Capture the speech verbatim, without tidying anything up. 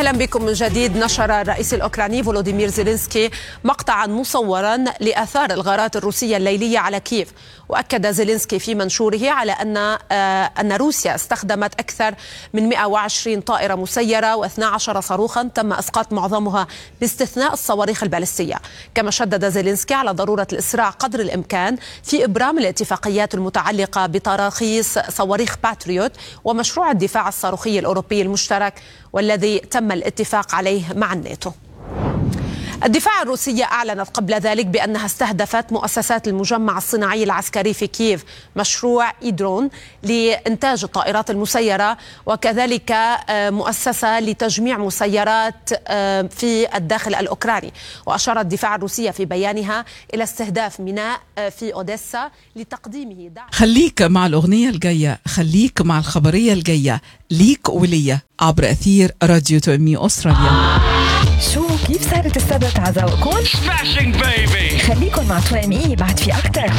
أهلا بكم من جديد. نشر الرئيس الأوكراني فولوديمير زيلينسكي مقطعا مصورا لآثار الغارات الروسية الليلية على كييف. وأكد زيلينسكي في منشوره على أن أن روسيا استخدمت أكثر من مئة وعشرين طائرة مسيرة واثني عشر صاروخا تم إسقاط معظمها باستثناء الصواريخ البالستية. كما شدد زيلينسكي على ضرورة الإسراع قدر الإمكان في إبرام الاتفاقيات المتعلقة بتراخيص صواريخ باتريوت ومشروع الدفاع الصاروخي الأوروبي المشترك والذي تم الاتفاق عليه مع الناتو. الدفاع الروسية أعلنت قبل ذلك بأنها استهدفت مؤسسات المجمع الصناعي العسكري في كييف، مشروع إيدرون لإنتاج الطائرات المسيرة، وكذلك مؤسسة لتجميع مسيرات في الداخل الأوكراني. وأشار الدفاع الروسية في بيانها إلى استهداف ميناء في أوديسا لتقديمه دعم. خليك مع الأغنية الجاية، خليك مع الخبرية الجاية ليك وليا عبر أثير راديو توأمي أستراليا. شو كيف صارت السبت عزاوكم؟ Smashing baby. خليكن مع توأمي بعد في أكتر.